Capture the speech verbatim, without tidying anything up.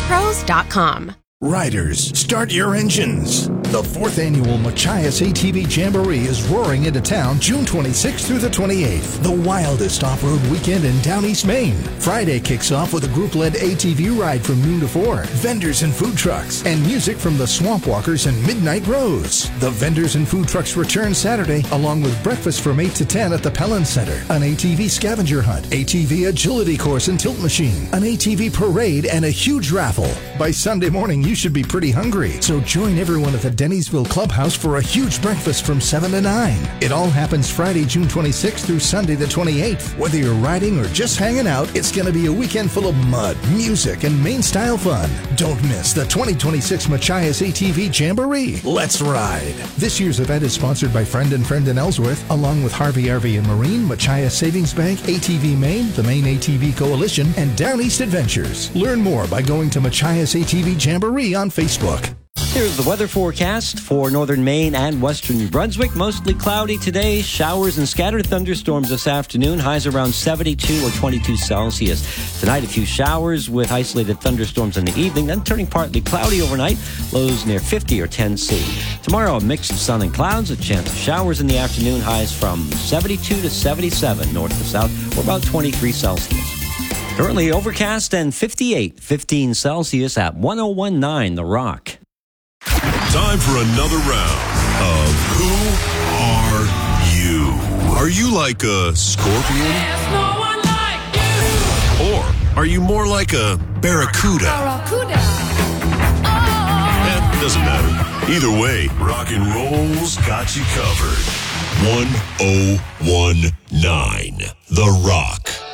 pros dot com. Riders, start your engines. The fourth annual Machias A T V Jamboree is roaring into town June twenty-sixth through the twenty-eighth, the wildest off-road weekend in Down East Maine. Friday kicks off with a group-led A T V ride from noon to four, vendors and food trucks, and music from the Swamp Walkers and Midnight Rose. The vendors and food trucks return Saturday, along with breakfast from eight to ten at the Pellin Center, an A T V scavenger hunt, A T V agility course and tilt machine, an A T V parade, and a huge raffle. By Sunday morning, you should be pretty hungry, so join everyone at the Dennisville Clubhouse for a huge breakfast from seven to nine. It all happens Friday, June twenty-sixth through Sunday the twenty-eighth. Whether you're riding or just hanging out, it's going to be a weekend full of mud, music, and Maine-style fun. Don't miss the twenty twenty-six Machias A T V Jamboree. Let's ride. This year's event is sponsored by Friend and Friend in Ellsworth, along with Harvey R V and Marine, Machias Savings Bank, A T V Maine, the Maine A T V Coalition, and Down East Adventures. Learn more by going to Machias A T V Jamboree on Facebook. Here's the weather forecast for northern Maine and western New Brunswick. Mostly cloudy today. Showers and scattered thunderstorms this afternoon. Highs around seventy-two or twenty-two Celsius. Tonight, a few showers with isolated thunderstorms in the evening, then turning partly cloudy overnight. Lows near fifty or ten C. Tomorrow, a mix of sun and clouds. A chance of showers in the afternoon. Highs from seventy-two to seventy-seven north to south, or about twenty-three Celsius. Currently overcast and fifty-eight, fifteen Celsius at one oh one point nine The Rock. Time for another round of Who Are You? Are you like a scorpion? There's no one like you. Or are you more like a barracuda? Barracuda. Eh, doesn't matter. Either way, rock and roll's got you covered. one oh one point nine The Rock.